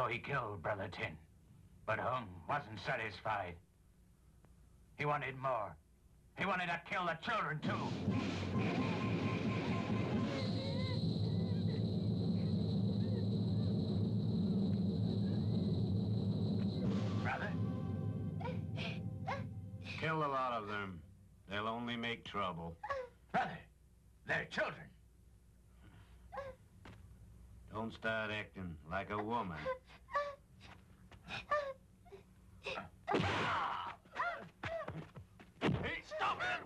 he killed Brother Tin. But Hung wasn't satisfied. He wanted more. He wanted to kill the children, too. Brother? Kill a lot of them. They'll only make trouble. Brother, they're children. Don't start acting like a woman. Hey, stop it!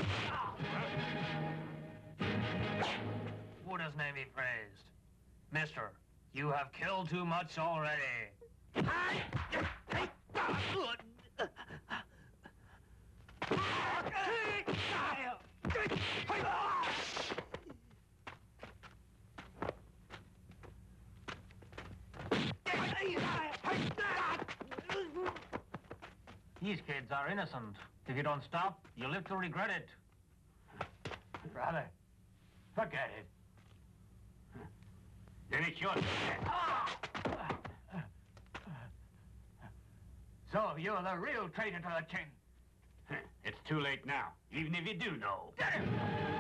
Buddha's name be praised. Mister, you have killed too much already. These kids are innocent. If you don't stop, you'll live to regret it. Brother, forget it. Then it's your turn. So you're the real traitor to the king. It's too late now, even if you do know.